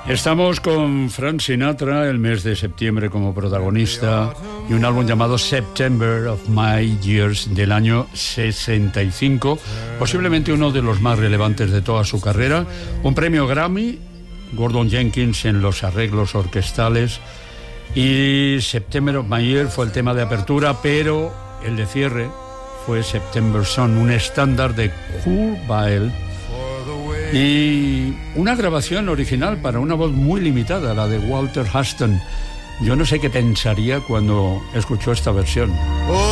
Estamos con Frank Sinatra, el mes de septiembre como protagonista, y un álbum llamado September of My Years del año 65, posiblemente uno de los más relevantes de toda su carrera, un premio Grammy, Gordon Jenkins en los arreglos orquestales, y September of My Year fue el tema de apertura, pero el de cierre fue September Sun, un estándar de Kurt Weill, y una grabación original para una voz muy limitada, la de Walter Huston. Yo no sé qué pensaría cuando escuchó esta versión.